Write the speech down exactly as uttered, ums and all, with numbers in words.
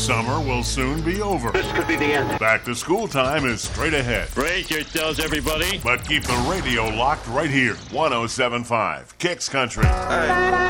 Summer will soon be over. This could be the end. Back to school time is straight ahead. Brace yourselves, everybody. But keep the radio locked right here. one oh seven point five Kicks Country. All right.